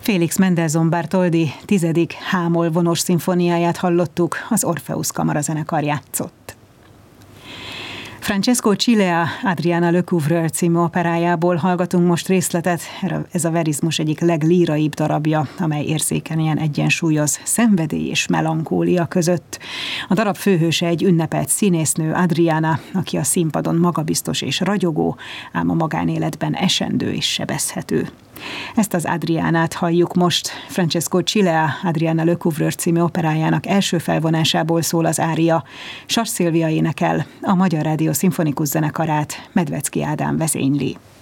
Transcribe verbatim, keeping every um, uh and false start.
Félix Mendelssohn Bartholdy tizedik H-moll vonós szimfóniáját hallottuk, az Orpheus kamarazenekar játszott. Francesco Cilea Adriana Lecouvreur című operájából hallgatunk most részletet. Ez a verizmus egyik leglíraibb darabja, amely érzékenyen egyensúlyoz szenvedély és melankólia között. A darab főhőse egy ünnepelt színésznő, Adriana, aki a színpadon magabiztos és ragyogó, ám a magánéletben esendő és sebezhető. Ezt az Adriánát halljuk most. Francesco Cilea Adriana Lecouvreur című operájának első felvonásából szól az ária. Sas Szilvia énekel, a Magyar Rádió Szimfonikus Zenekarát Medvecki Ádám vezényli.